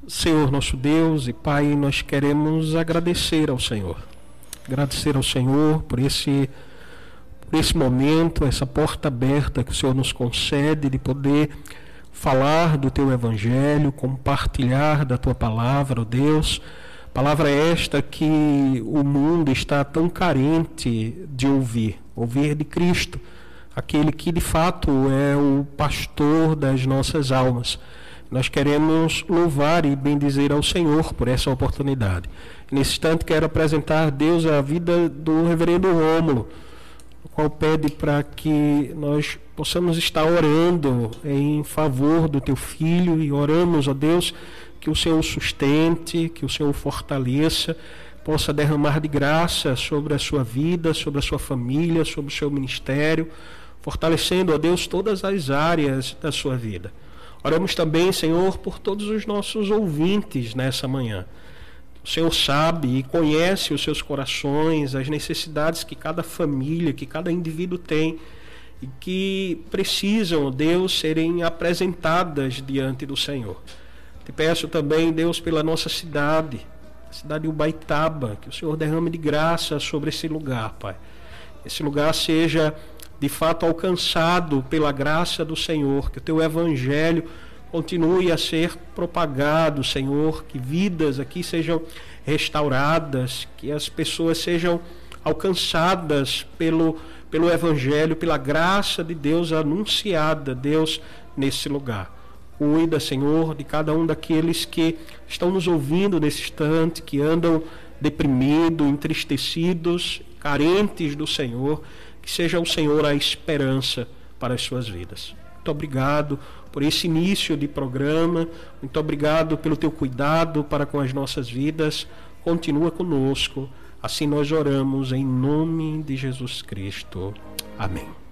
Senhor nosso Deus e Pai, nós queremos agradecer ao Senhor por esse momento, essa porta aberta que o Senhor nos concede de poder falar do Teu Evangelho, compartilhar da Tua palavra, ó Deus. Palavra esta que o mundo está tão carente de ouvir de Cristo, aquele que de fato é o pastor das nossas almas. Nós queremos louvar e bendizer ao Senhor por essa oportunidade. Nesse instante quero apresentar a Deus a vida do reverendo Rômulo, o qual pede para que nós possamos estar orando em favor do teu filho, e oramos, ó Deus, que o Senhor o sustente, que o Senhor o fortaleça, possa derramar de graça sobre a sua vida, sobre a sua família, sobre o seu ministério, fortalecendo, ó Deus, todas as áreas da sua vida. Oramos também, Senhor, por todos os nossos ouvintes nessa manhã. O Senhor sabe e conhece os seus corações, as necessidades que cada família, que cada indivíduo tem e que precisam, Deus, serem apresentadas diante do Senhor. Te peço também, Deus, pela nossa cidade, a cidade de Ubaitaba, que o Senhor derrame de graça sobre esse lugar, Pai. Esse lugar seja de fato alcançado pela graça do Senhor, que o teu Evangelho continue a ser propagado, Senhor, que vidas aqui sejam restauradas, que as pessoas sejam alcançadas pelo Evangelho, pela graça de Deus anunciada, Deus, nesse lugar. Cuida, Senhor, de cada um daqueles que estão nos ouvindo nesse instante, que andam deprimidos, entristecidos, carentes do Senhor. Que seja o Senhor a esperança para as suas vidas. Muito obrigado por esse início de programa. Muito obrigado pelo teu cuidado para com as nossas vidas. Continua conosco. Assim nós oramos em nome de Jesus Cristo. Amém.